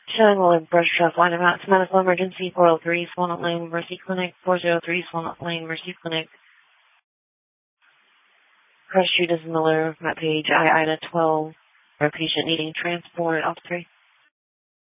Showing Willard Brush Truck, line of out to medical emergency, 403 Swannock Lane, Mercy Clinic, 403 Swannock Lane, Mercy Clinic. Crush Street is Miller, map page I-Ida 12, for a patient needing transport, off 3.